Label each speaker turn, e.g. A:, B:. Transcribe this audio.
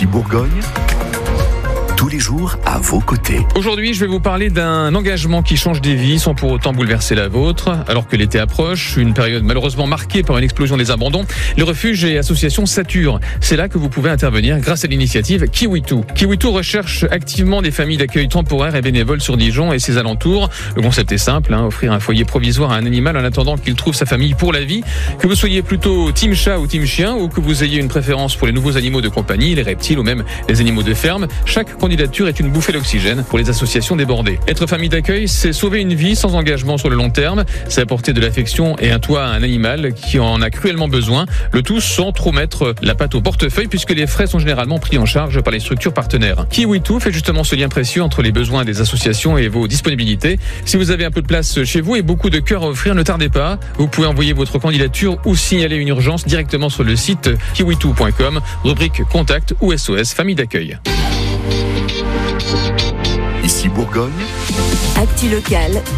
A: Bourgogne, tous les jours à vos côtés.
B: Aujourd'hui, je vais vous parler d'un engagement qui change des vies sans pour autant bouleverser la vôtre. Alors que l'été approche, une période malheureusement marquée par une explosion des abandons, les refuges et associations saturent. C'est là que vous pouvez intervenir grâce à l'initiative Kiwitou. Kiwitou recherche activement des familles d'accueil temporaires et bénévoles sur Dijon et ses alentours. Le concept est simple, offrir un foyer provisoire à un animal en attendant qu'il trouve sa famille pour la vie. Que vous soyez plutôt team chat ou team chien, ou que vous ayez une préférence pour les nouveaux animaux de compagnie, les reptiles ou même les animaux de ferme, chaque candidature est une bouffée d'oxygène pour les associations débordées. Être famille d'accueil, c'est sauver une vie sans engagement sur le long terme. C'est apporter de l'affection et un toit à un animal qui en a cruellement besoin. Le tout sans trop mettre la patte au portefeuille puisque les frais sont généralement pris en charge par les structures partenaires. Kiwitou fait justement ce lien précieux entre les besoins des associations et vos disponibilités. Si vous avez un peu de place chez vous et beaucoup de cœur à offrir, ne tardez pas. Vous pouvez envoyer votre candidature ou signaler une urgence directement sur le site kiwitou.com, rubrique contact ou SOS famille d'accueil.
A: Ici Bourgogne,
C: Actu locale,